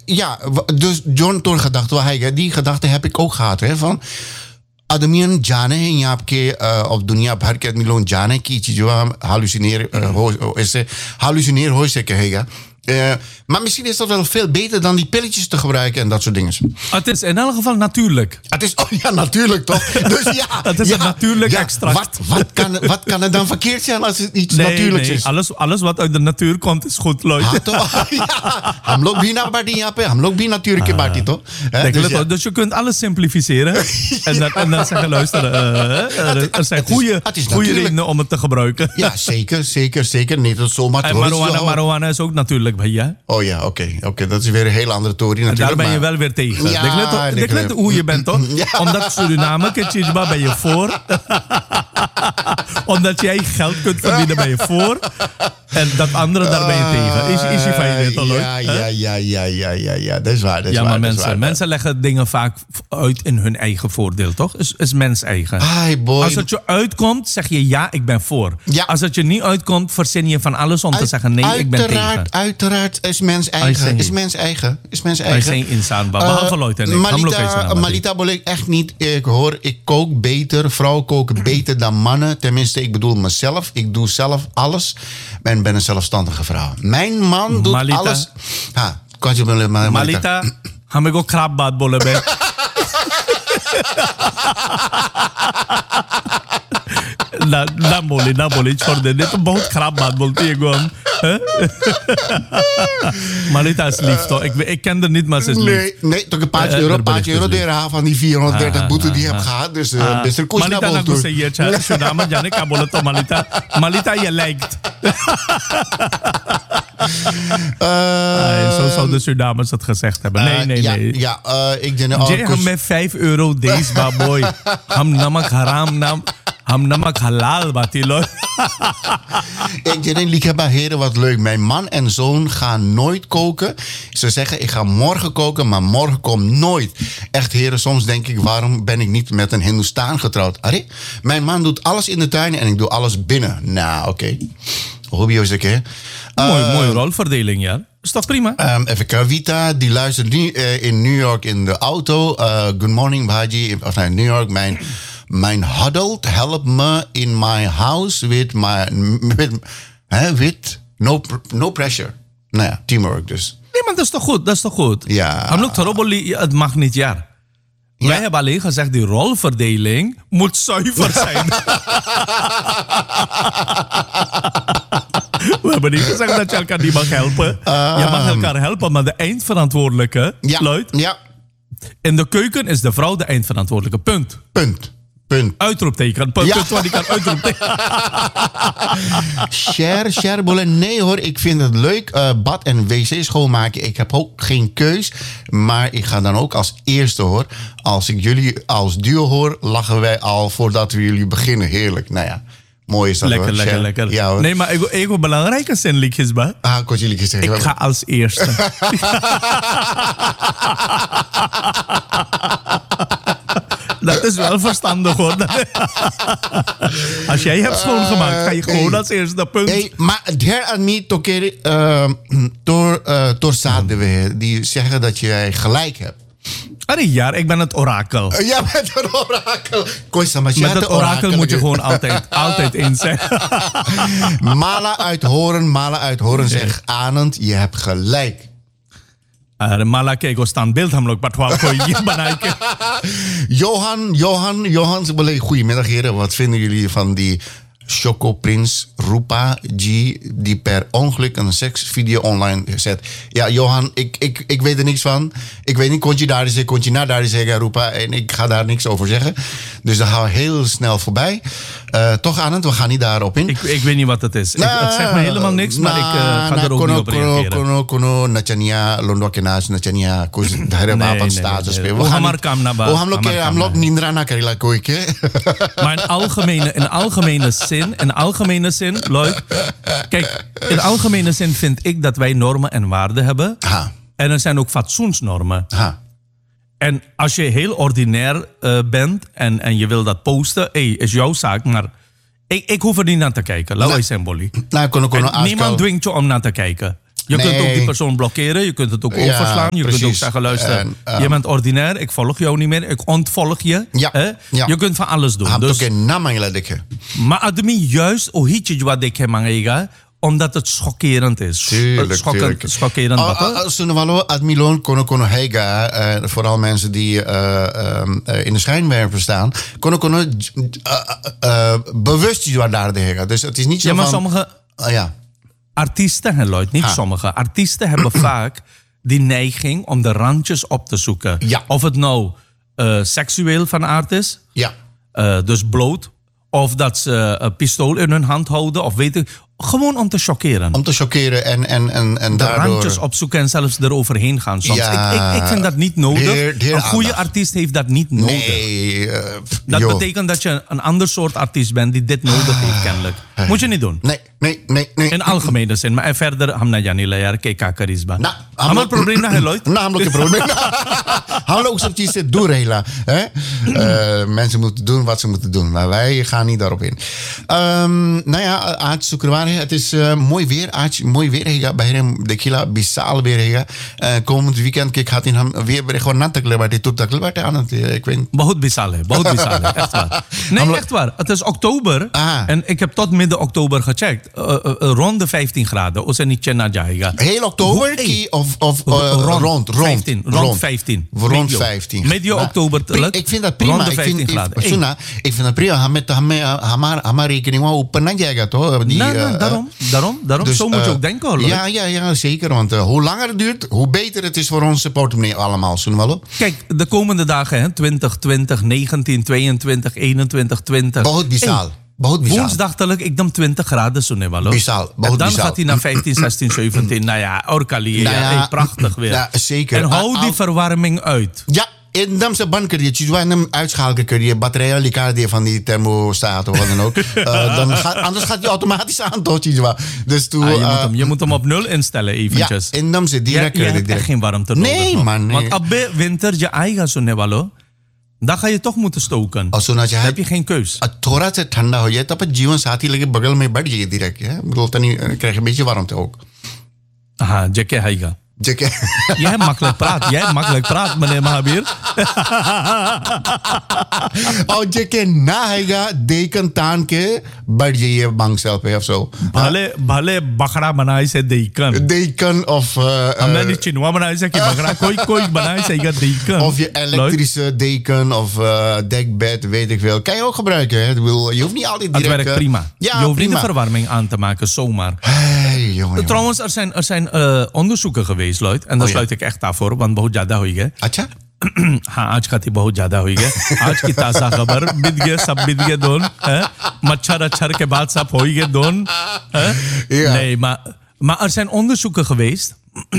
dus John toen gedachte, die gedachte heb ik ook gehad. Hè, van, आदमियन जाने हैं यहाँ के और दुनिया भर के आदमी लोग जाने की चीज़ों hallucineer हो से कहेगा. Maar misschien is dat wel veel beter dan die pilletjes te gebruiken en dat soort dingen. Het is in elk geval natuurlijk. Het is, natuurlijk toch? Dus het is een natuurlijk extract. Wat kan er dan verkeerd zijn als het iets natuurlijks is? Alles wat uit de natuur komt is goed, Lloyd. हम लोग भी ना बाटी यहाँ पे, हम लोग भी natuur के बाटी toch? Dus je kunt alles simplificeren en dan zeggen, luister, er zijn goede redenen om het te gebruiken. Ja, zeker. Niet zomaar. Marijuana is ook natuurlijk. भैया. Oh ja, oké. Dat is weer een hele andere theorie natuurlijk. Daar ben je wel weer tegen. Deklet hoe je bent, toch? Ja. Omdat Suriname, Ketjisba, ben je voor. Omdat jij geld kunt verdienen, ben je voor. En dat andere, daar ben je tegen. Is je fijn dit al ooit? Ja, dat is waar. Maar mensen leggen dingen vaak uit in hun eigen voordeel, toch? Is mens eigen. Als het je uitkomt, zeg je ja, ik ben voor. Ja. Als het je niet uitkomt, verzin je van alles om te zeggen nee, ik ben tegen. Uiteraard is mens eigen. Is mens eigen. Wij zijn insaan, behalve Lloyd en ik. Malita wil ik echt niet. Ik kook beter. Vrouwen koken beter dan mannen. Tenminste, ik bedoel mezelf. Ik doe zelf alles. En ben een zelfstandige vrouw. Mijn man doet alles. Malita, hame ko krab baat bole be. ना बोली छोड़ दे तो बहुत खराब बात बोलती है हम. Malita is lief toch? Ik ken er niet, maar ze is lief. Nee, toch een paar euro de van die 430 boete die je hebt gehad. Dus best een koers naar boven. Malita na gusse je Suriname जाने का बोला तो Malita je lijkt. Zo zou de Surinamers het gezegd hebben. Nee. Ja, ik denk ook. Je hem met 5 euro deze baboy. Ham namak haram nam. Ham namak halal batilo. Ik denk, lieve heren, wat leuk. Mijn man en zoon gaan nooit koken. Ze zeggen, ik ga morgen koken, maar morgen komt nooit. Echt heren, soms denk ik, waarom ben ik niet met een Hindoestaan getrouwd? Arre, mijn man doet alles in de tuin en ik doe alles binnen. Nou, oké. Hobby is ik, hè? Mooie rolverdeling, ja. Is toch prima? Even Kavita, die luistert nu in New York in de auto. Good morning, Bhaji. Of nee, New York, mijn huddled help me in my house with no pressure. Nou ja, teamwork dus. Nee, maar dat is toch goed? Ja. Het mag niet, ja. Wij hebben alleen gezegd, die rolverdeling moet zuiver zijn. We hebben niet gezegd dat je elkaar niet mag helpen. Je mag elkaar helpen, maar de eindverantwoordelijke, Lloyd, in de keuken is de vrouw de eindverantwoordelijke. Punt. Uitroepteken. Punt, wat ik kan uitroepteken. Share, bollen. Nee hoor, ik vind het leuk. Bad en wc schoonmaken. Ik heb ook geen keus. Maar ik ga dan ook als eerste hoor. Als ik jullie als duo hoor, lachen wij al voordat we jullie beginnen. Heerlijk. Nou ja. Mooi is dat lekker. Ja, hoor. Nee, maar ik wil belangrijke zin liedjes bij. Ik ga als eerste. Dat is wel verstandig hoor. Als jij hebt schoongemaakt, ga je gewoon als eerste punt. Hey, maar der aan mij door zaten we. Die zeggen dat jij gelijk hebt. Ja, ik ben het orakel. Ja, met het orakel. Met het orakel moet je gewoon altijd eens zijn. Mala uit horen zegt Anand, je hebt gelijk. Mala kijk, standbeeld hem ook, maar Johan, goedemiddag heren. Wat vinden jullie van die Chocoprins Rupa G die per ongeluk een seksvideo online zet? Ja, Johan, ik weet er niks van. Ik weet niet, kon je naar daar zeggen, Rupa, en ik ga daar niks over zeggen. Dus dat gaan we heel snel voorbij. Toch, Anand, we gaan niet daarop in. Ik weet niet wat het is. Het zegt me helemaal niks, maar ik ga er ook niet op reageren. Kono, Nachania, Londokenaas, Nachania, Koos, Dharewapan status. We gaan maar kam naar buiten. We gaan Nindra naar Karila Koike. Maar in algemene zin, Lloyd. Kijk, in algemene zin vind ik dat wij normen en waarden hebben. En er zijn ook fatsoensnormen. En als je heel ordinair bent en je wil dat posten, is jouw zaak, maar ik hoef er niet naar te kijken. Laat wij zijn, Bolly. Niemand dwingt je om naar te kijken. Je kunt ook die persoon blokkeren, je kunt het ook overslaan. Je kunt ook zeggen, luister, je bent ordinair, ik volg jou niet meer, ik ontvolg je. Je kunt van alles doen. Dus, maar ademi juist ohitje wat ik heb omdat het schokkerend is. Schokkerend wat? Sunwalo admilon kono hega, vooral mensen die in de schijnwerper staan, kono bewust wat daar de hega. Dus het is niet zo ja, maar van... sommige artiesten, Lloyd, niet sommige. Artiesten hebben vaak die neiging om de randjes op te zoeken. Ja. Of het nou seksueel van aard is, dus bloot, of dat ze een pistool in hun hand houden, of weet ik. Gewoon om te chockeren. Om te chockeren en de daardoor... randjes opzoeken en zelfs eroverheen gaan soms. Ik vind dat niet nodig. Een goede artiest heeft dat niet nodig. Nee. Dat betekent dat je een ander soort artiest bent die dit nodig heeft kennelijk. Moet je niet doen. Nee. In algemene zin. Maar verder, hamna janila yar keka karisma. Hamma probleem na Lloyd. Namelijk het probleem. Hamma ook zo'n iets doen, Hela. Mensen moeten doen wat ze moeten doen. Maar wij gaan niet daarop in. Het is mooi weer. Bij hem de kila bisaal weer. Komend weekend gaat in hem weer gewoon natakle waar hij toetakle aan het. Ik weet. Bahut bisaal, echt waar. Nee, echt waar. Het is oktober en ik heb tot midden oktober gecheckt. Rond de 15 graden. Of niet chena jaiga. Heel oktober of rond 15. Rond 15. Rond 15. Medio oktober. Ik vind dat prima. Rond de 15 graden. Ik vind dat prima. Met hamar rekening wel op een jaiga toch? Daarom. Dus, zo moet je ook denken, hoor. Ja, zeker. Want hoe langer het duurt, hoe beter het is voor onze portemonnee allemaal. Kijk, de komende dagen, 20, 20, 19, 22, 21, 20. Bahut bisaal. Woensdagelijk, ik dan 20 graden zo nemen. En dan gaat hij naar 15, 16, 17. Nou ja, orkali. Prachtig weer. Ja, zeker. En hou die verwarming uit. Ja. In Damse ban kun je hem uitschakelen, kun je batterijen likar van die thermostaat of wat dan ook. Anders gaat hij automatisch aan, toch? Dus je moet hem op 0 instellen eventjes. Ja, in Damse direct. Je hebt echt geen warmte nodig. Nee, man. Nee. Want op winter je eigen zo nevalo. Dan ga je toch moeten stoken. Dan heb je geen keus. Thora se thanda ho jaye, tap जीवन साथी लगे बगल में बैठ जाइए direct. bedoel, dan krijg je een beetje warmte ook. Aha, jekke haiga. Jij hebt makkelijk praat, meneer Mahabir. और जेके ना आएगा देकन तान के बैठ जाइए बांगसेल पे of zo. भले बकरा बनाए से देकन of हमने नहीं चिनवा बनाए से कि बकरा कोई बनाए से देकन. Of je elektrische deken of dekbed, weet ik veel. Kan je ook gebruiken. Hè? Je hoeft niet altijd direct... Het werkt prima. Ja, je hoeft niet de verwarming aan te maken, zomaar. Hey, jongen. Trouwens, er zijn onderzoeken geweest, Lloyd. En daar sluit ik echt daarvoor, want बहुत ज़्यादा हुई है. अच्छा? हाँ, आज खाती बहुत ज़्यादा हुई है. आज की ताज़ा खबर, बिद गए दोन. मच्छर के बाद सब हो गए दोन. Nee, maar er zijn onderzoeken geweest.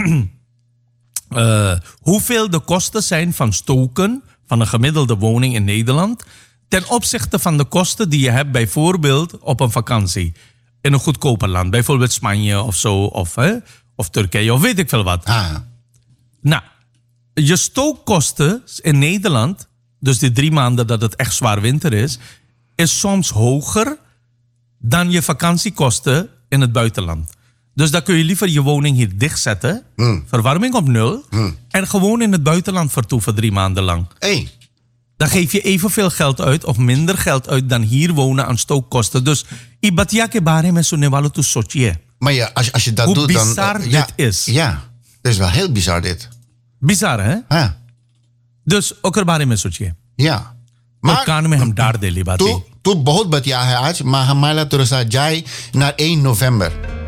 Hoeveel de kosten zijn van stoken van een gemiddelde woning in Nederland ten opzichte van de kosten die je hebt bijvoorbeeld op een vakantie in een goedkoper land, bijvoorbeeld Spanje of zo, of Turkije of weet ik veel wat. Nou, je stookkosten in Nederland, dus die 3 maanden dat het echt zwaar winter is soms hoger dan je vakantiekosten in het buitenland. Dus dan kun je liever je woning hier dichtzetten, verwarming op 0, en gewoon in het buitenland vertoeven 3 maanden lang. Dan geef je evenveel geld uit of minder geld uit dan hier wonen aan stookkosten. Dus ibatia ke bare mein sunne walo tu sochiye. Maar ja, als je dat doet, dan... Hoe bizar dit is. Ja, dat is wel heel bizar dit. Bizar, hè? Ja. Dus ook er bare mein sochiye. Ja. Maar kan me hem daar deli baati. Tu बहुत बतिया है आज, maar हमारा थोड़ा जाए naar 1 november.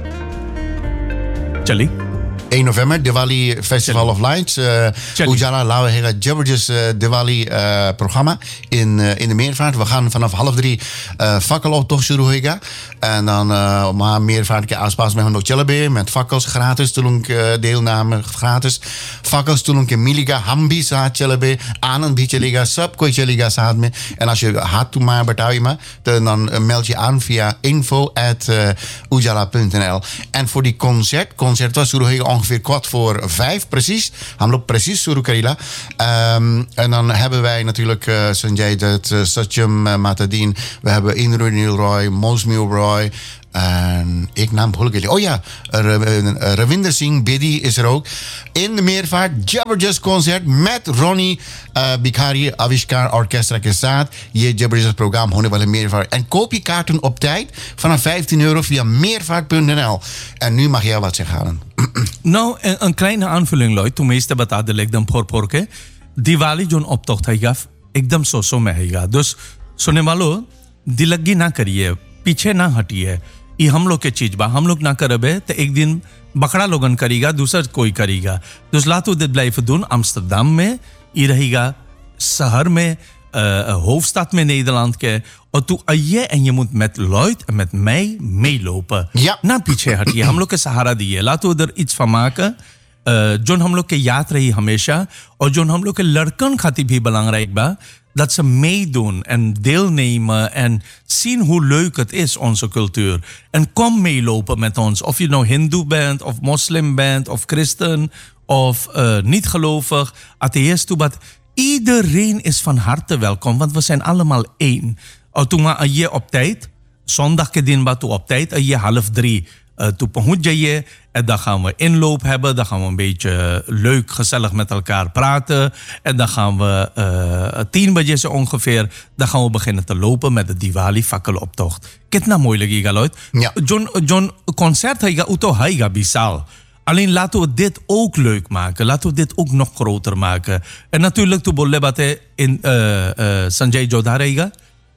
Chali. 1 november, Diwali Festival of Lights. Ujala laten we een jabbertjes Diwali programma in de Meervaart. We gaan vanaf 2:30 fakkeloptocht hoega. En dan maar Meervaart ke आसपास में हम लोग चले met fakkels gratis, tulung deelname gratis. Fakkels tulung ke मिलेगा, हम भी साथ चले आनंद भी चलेगा, सब कोई चलेगा साथ में. En als je haat toe maar betaal je maar, dan meld je aan via info@ujala.nl. En voor die concert was ongeveer 4:15 precies. Hamlo precies Suru Karila. En dan hebben wij natuurlijk Sanjay Dutt, Satyam Matadin. We hebben Indru Neil Roy, Mosmil Roy. En ik naam भूल गया. Oh ja, Ravinder Singh Bedi is er ook. In de meervaart, Jabberjust concert met Ronnie Bikhari, Avishkar Orchestra के साथ. ये Jabberjust programma होने वाले meervaart. En koop je kaarten op tijd vanaf €15 via meervaart.nl. En nu mag jij wat zeggen, Alan. Nou, een kleine aanvulling, Lloyd. Toen meeste bata de एकदम फोर के Diwali zone optocht है एकदम सो में है. Dus सुनने वालों दिलगी ना करिए, पीछे ना हटिए. ये हम लोग के चीज बा, हम लोग ना करबे तो एक दिन बकरा लोगन करेगा, दूसरा कोई करेगा. Dus laten we dit blijven doen. Amsterdam में ये रहेगा, शहर में, hoofdstad में Nederland के. और तू आइए en je moet met Lloyd en met mij meelopen. Ja. ना पीछे हटिए, हम लोग के सहारा दिए. Laten we er iets van maken. जो हम लोग के याद रही हमेशा और जो हम लोग के लड़कन खातिर भी belangrijk बा. Dat ze meedoen en deelnemen en zien hoe leuk het is, onze cultuur. En kom meelopen met ons. Of je nou hindoe bent, of moslim bent, of christen, of niet gelovig, atheïst. Iedereen is van harte welkom, want we zijn allemaal één. Toen maar je op tijd, zondag ke din ba op tijd, je 2:30. Toen pahunch jaye, en dan gaan we inloop hebben. Dan gaan we een beetje leuk, gezellig met elkaar praten. En dan gaan we 10 baje zo ongeveer. Dan gaan we beginnen te lopen met de Diwali fakkeloptocht. Kitna moeilijk iga Lloyd. Ja. John concert haiga uto haiga bisal. Alleen laten we dit ook leuk maken. Laten we dit ook nog groter maken. En natuurlijk toen bolle bate in Sanjay Jodha haiga.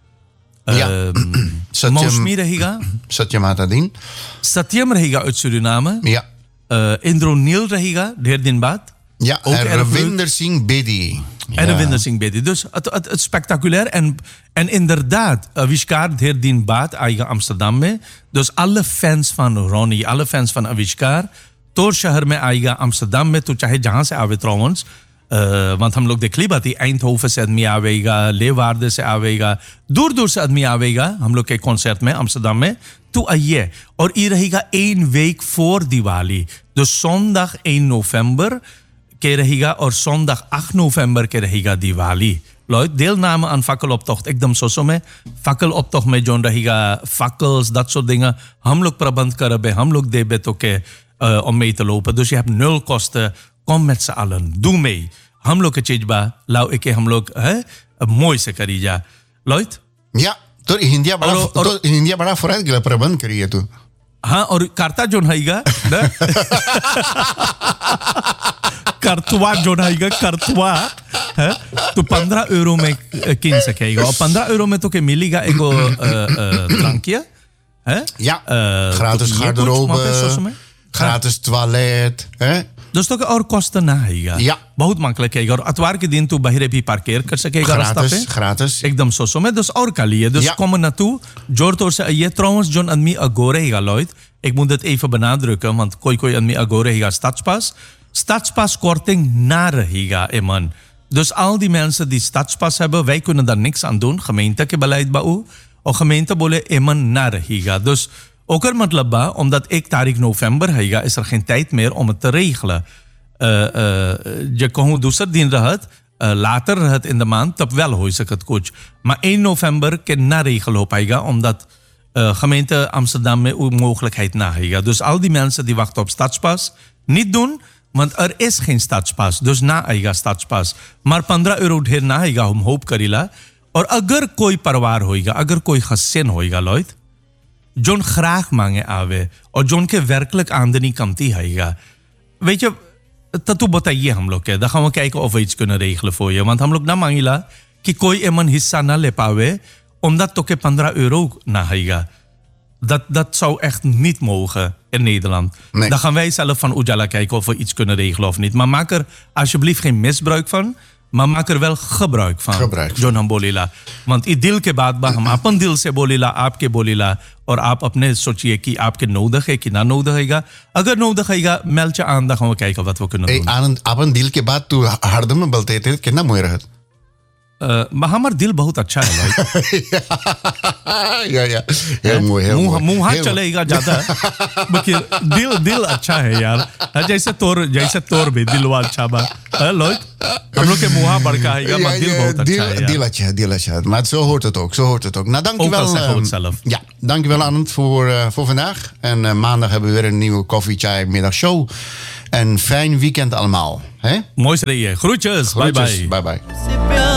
Ja. Mausmi रहेगा. Satyam Atadin. Satyam रहेगा uit Suriname. Ja. Indronil रहेगा, ढेर दिन बाद. Ja, en Ravinder Singh Bedi. En Ravinder Singh Bedi. Dus het spectaculair. En inderdaad, Avishkar ढेर दिन बाद आएगा Amsterdam में. Dus alle fans van Ronnie, alle fans van Avishkar, तोर शहर में आएगा Amsterdam में. तो चाहे जहाँ से आवे trouwens. Want हम लोग देख ली बात Eindhoven से आदमी आवेगा, लेवार्डे से आवेगा, दूर दूर से आदमी आवेगा हम लोग के कॉन्सर्ट में Amsterdam में. तो आइए और ये रहेगा 1 week voor Diwali. Dus zondag 1 november के रहेगा और zondag 8 november के रहेगा Diwali. Lloyd, deelname aan fakkeloptocht एकदम सोसो में. fakkeloptocht में जोन रहेगा fakkels, dat soort dingen. हम लोग प्रबंध करबे, हम लोग देबे तो के om mee te lopen. Dus je hebt 0 kosten. Kom met z'n allen, doe mee. हम लोग के चीज बा, लाओ एके हम लोग मोय से करी जा. Lloyd? Ja, तो इंडिया बड़ा फौरन के लिए प्रबंध करिए तू. हाँ, और कार्ता जोन हाईगा ना करतवा जोन हाईगा करतवा है तो €15 में किन सकेगा. और €15 में तो के मिलेगा एगो drankje है. Ja, gratis garderobe, gratis toilet, hè? दोस्तों के और kosten ना आएगा. Ja. बहुत माकले कहेगा और अतवार के दिन तू बाहर भी पार्केर कर सकेगा रास्ता पे. Gratis. एकदम सोसो में. Dus और कालिए. Dus kom er naartoe. Jortor se je trouwens John admi agorega Lloyd. Ik moet het even benadrukken want koi admi agorega stadspas. Stadspas korting na रहेगा man. Dus al die mensen die stadspas hebben, wij kunnen daar niks aan doen. Gemeente के beleid bau. और gemeente बोले man na रहेगा. Dus ook er मतलब बा, omdat ik तारीख november है, is er geen tijd meer om het te regelen. Je कहूँ दूसर दिन रहत, later रहत in de maand, तब wel हो सकत कुछ. Maar 1 november के ना regel हो पाएगा, omdat gemeente Amsterdam में mogelijkheid na है. Dus al die mensen die wachten op stadspas, niet doen, want er is geen stadspas. Dus na आएगा stadspas. Maar €15 ढेर ना आएगा, हम hope करीला. और अगर कोई परिवार होएगा, अगर कोई gezin होएगा, Lloyd, जोन graag मांगे आवे और जोन के werkelijk आमदनी कमती है, weet je, तू बताइए हम लोग के, dan gaan we kijken of we iets kunnen regelen voor je. Want हम लोग ना मांगिला कि कोई एमन हिस्सा ना ले पावे, omdat तो के €15 ना है. Dat zou echt niet mogen in Nederland. Nee. Dan gaan wij zelf van Ujala kijken of we iets kunnen regelen of niet. Maar maak er alsjeblieft geen misbruik van. Maar maak er wel gebruik van. जो हम बोलीला. Want ई दिल के बाद हम अपन दिल से बोलीला, आपके बोलीला और आप अपने सोचिए कि आपके nodig है कि ना nodig हैगा. अगर nodig हैगा, meld je aan, dan gaan we kijken wat we kunnen doen. Aan अपन दिल के बाद तू हरदम में बोलते थे कितना मोय रहत. हमारा दिल बहुत अच्छा है भाई. Ja. Heel mooi, heel mooi. मुंह हाथ चलेगा ज्यादा. दिल अच्छा है यार. जैसे तोर भी दिलवा अच्छा बा. Lloyd, हम लोग के मुंह बड़का है, maar दिल बहुत अच्छा है. Deel अच्छा. Maar zo hoort het ook. Nou, dankjewel. Ja, dankjewel Anand voor vandaag. En maandag hebben we weer een nieuwe koffie, chai, middagshow. En fijn weekend allemaal. Hè? Mooi zei je. Groetjes. Bye bye. Bye bye.